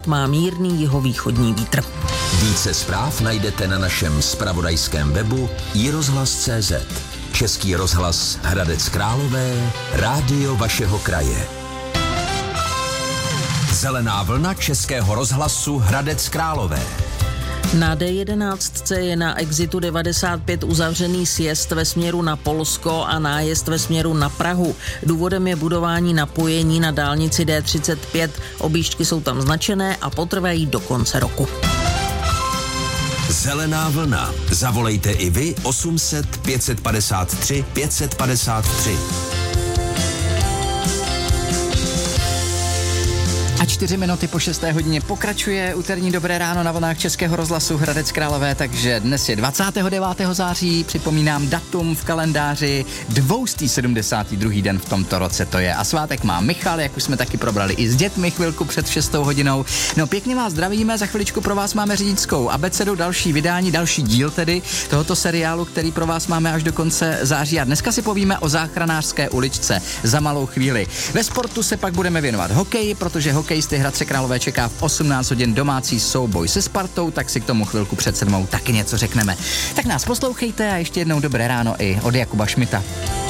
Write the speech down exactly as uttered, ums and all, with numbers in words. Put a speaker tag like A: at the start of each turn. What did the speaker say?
A: má mírný jihovýchodní vítr.
B: Více zpráv najdete na našem zpravodajském webu i rozhlas tečka cé zet. Český rozhlas Hradec Králové, rádio vašeho kraje. Zelená vlna Českého rozhlasu Hradec Králové.
A: Na D jedenáct je na exitu devadesát pět uzavřený sjezd ve směru na Polsko a nájezd ve směru na Prahu. Důvodem je budování napojení na dálnici D třicet pět. Objížďky jsou tam značené a potrvají do konce roku.
B: Zelená vlna. Zavolejte i vy osm set pět padesát tři pět padesát tři.
C: A čtyři minuty po šesté hodině pokračuje úterní Dobré ráno na vlnách Českého rozhlasu Hradec Králové, takže dnes je dvacátého devátého září, připomínám datum v kalendáři, dvoustý sedmdesátý druhý den v tomto roce to je. A svátek má Michal, jak už jsme taky probrali i s dětmi chvilku před šestou hodinou. No pěkně vás zdravíme, za chviličku pro vás máme řidičskou abecedu, další vydání, další díl tedy tohoto seriálu, který pro vás máme až do konce září. A dneska si povíme o záchranářské uličce za malou chvíli. Ve sportu se pak budeme věnovat hokeji, protože hokej Hokejisty Hradce Králové čeká v osmnáct hodin domácí souboj se Spartou, tak si k tomu chvilku před sedmou taky něco řekneme. Tak nás poslouchejte a ještě jednou dobré ráno i od Jakuba Šmita.